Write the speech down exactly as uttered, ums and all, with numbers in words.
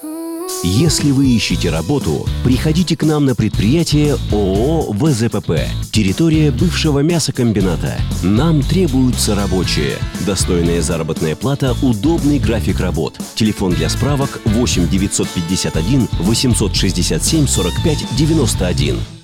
Если вы ищете работу, приходите к нам на предприятие ООО ВЗПП, территория бывшего мясокомбината. Нам требуются рабочие. Достойная заработная плата, удобный график работ. Телефон для справок восемь девятьсот пятьдесят один восемьсот шестьдесят семь сорок пять девяносто один.